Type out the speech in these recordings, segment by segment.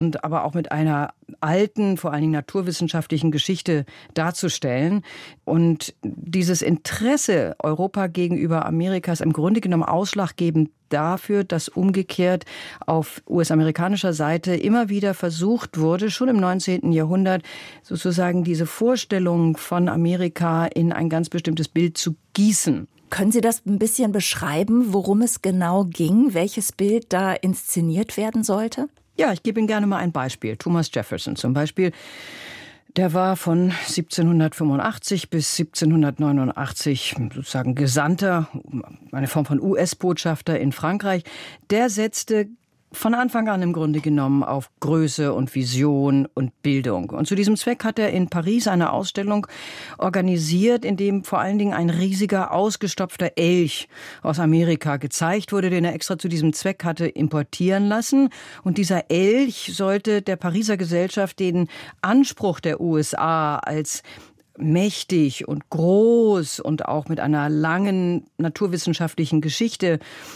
und aber auch mit einer alten, vor allen Dingen naturwissenschaftlichen Geschichte darzustellen. Und dieses Interesse Europa gegenüber Amerika ist im Grunde genommen ausschlaggebend dafür, dass umgekehrt auf US-amerikanischer Seite immer wieder versucht wurde, schon im 19. Jahrhundert sozusagen diese Vorstellung von Amerika in ein ganz bestimmtes Bild zu gießen. Können Sie das ein bisschen beschreiben, worum es genau ging, welches Bild da inszeniert werden sollte? Ja, ich gebe Ihnen gerne mal ein Beispiel. Thomas Jefferson zum Beispiel, der war von 1785 bis 1789 sozusagen Gesandter, eine Form von US-Botschafter in Frankreich. Der setzte von Anfang an im Grunde genommen auf Größe und Vision und Bildung. Und zu diesem Zweck hat er in Paris eine Ausstellung organisiert, in dem vor allen Dingen ein riesiger, ausgestopfter Elch aus Amerika gezeigt wurde, den er extra zu diesem Zweck hatte importieren lassen. Und dieser Elch sollte der Pariser Gesellschaft den Anspruch der USA als mächtig und groß und auch mit einer langen naturwissenschaftlichen Geschichte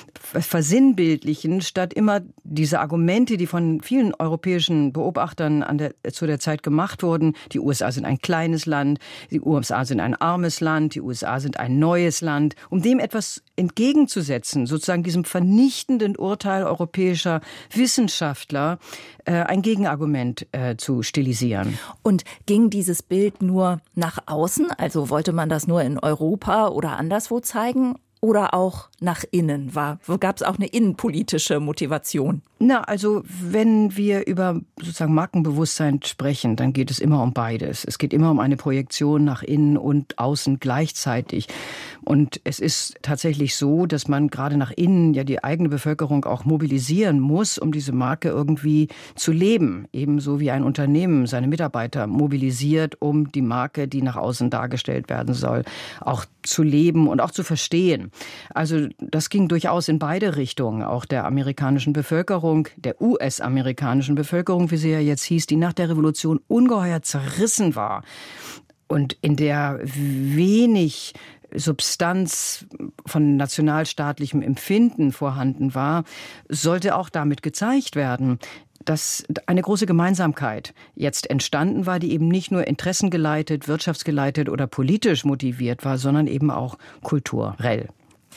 versinnbildlichen, statt immer diese Argumente, die von vielen europäischen Beobachtern zu der Zeit gemacht wurden. Die USA sind ein kleines Land, die USA sind ein armes Land, die USA sind ein neues Land, um dem etwas entgegenzusetzen, sozusagen diesem vernichtenden Urteil europäischer Wissenschaftler ein Gegenargument zu stilisieren. Und ging dieses Bild nur nach außen? Also wollte man das nur in Europa oder anderswo zeigen? Oder auch nach innen? Gab es auch eine innenpolitische Motivation? Na, also wenn wir über sozusagen Markenbewusstsein sprechen, dann geht es immer um beides. Es geht immer um eine Projektion nach innen und außen gleichzeitig. Und es ist tatsächlich so, dass man gerade nach innen ja die eigene Bevölkerung auch mobilisieren muss, um diese Marke irgendwie zu leben. Ebenso wie ein Unternehmen seine Mitarbeiter mobilisiert, um die Marke, die nach außen dargestellt werden soll, auch zu leben und auch zu verstehen. Also das ging durchaus in beide Richtungen, auch der amerikanischen Bevölkerung, der US-amerikanischen Bevölkerung, wie sie ja jetzt hieß, die nach der Revolution ungeheuer zerrissen war und in der wenig Substanz von nationalstaatlichem Empfinden vorhanden war, sollte auch damit gezeigt werden, dass eine große Gemeinsamkeit jetzt entstanden war, die eben nicht nur interessengeleitet, wirtschaftsgeleitet oder politisch motiviert war, sondern eben auch kulturell.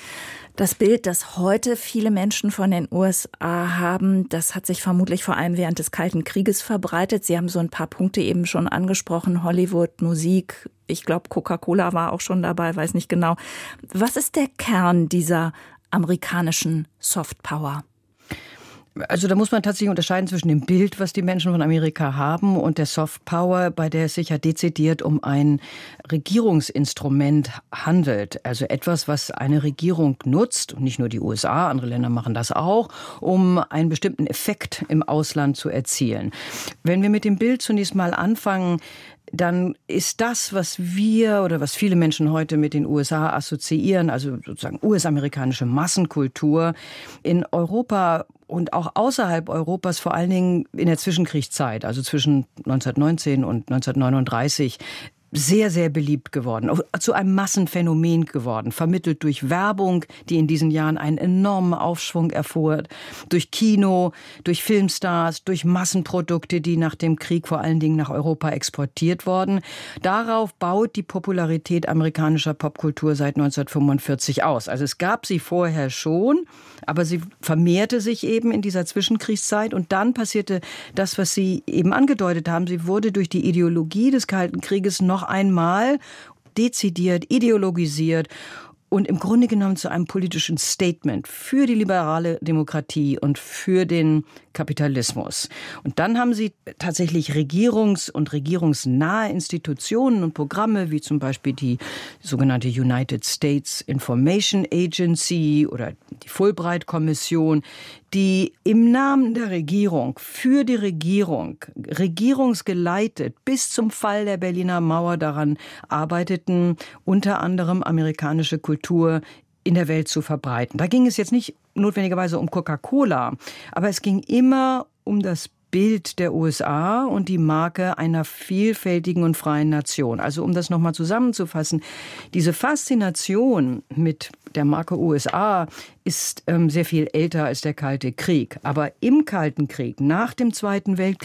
Das Bild, das heute viele Menschen von den USA haben, das hat sich vermutlich vor allem während des Kalten Krieges verbreitet. Sie haben so ein paar Punkte eben schon angesprochen. Hollywood, Musik, ich glaube Coca-Cola war auch schon dabei, weiß nicht genau. Was ist der Kern dieser amerikanischen Softpower? Also da muss man tatsächlich unterscheiden zwischen dem Bild, was die Menschen von Amerika haben, und der Soft Power, bei der es sich ja dezidiert um ein Regierungsinstrument handelt. Also etwas, was eine Regierung nutzt, und nicht nur die USA, andere Länder machen das auch, um einen bestimmten Effekt im Ausland zu erzielen. Wenn wir mit dem Bild zunächst mal anfangen, dann ist das, was wir oder was viele Menschen heute mit den USA assoziieren, also sozusagen US-amerikanische Massenkultur, in Europa und auch außerhalb Europas, vor allen Dingen in der Zwischenkriegszeit, also zwischen 1919 und 1939, sehr, sehr beliebt geworden, zu einem Massenphänomen geworden, vermittelt durch Werbung, die in diesen Jahren einen enormen Aufschwung erfuhr, durch Kino, durch Filmstars, durch Massenprodukte, die nach dem Krieg vor allen Dingen nach Europa exportiert wurden. Darauf baut die Popularität amerikanischer Popkultur seit 1945 aus. Also es gab sie vorher schon, aber sie vermehrte sich eben in dieser Zwischenkriegszeit, und dann passierte das, was Sie eben angedeutet haben. Sie wurde durch die Ideologie des Kalten Krieges noch einmal dezidiert, ideologisiert und im Grunde genommen zu einem politischen Statement für die liberale Demokratie und für den Kapitalismus. Und dann haben sie tatsächlich und regierungsnahe Institutionen und Programme, wie zum Beispiel die sogenannte United States Information Agency oder die Fulbright-Kommission, die im Namen der Regierung, für die Regierung, regierungsgeleitet bis zum Fall der Berliner Mauer daran arbeiteten, unter anderem amerikanische Kultur in der Welt zu verbreiten. Da ging es jetzt nicht notwendigerweise um Coca-Cola, aber es ging immer um das Bild der USA und die Marke einer vielfältigen und freien Nation. Also um das nochmal zusammenzufassen, diese Faszination mit der Marke USA ist sehr viel älter als der Kalte Krieg. Aber im Kalten Krieg, nach dem Zweiten Weltkrieg,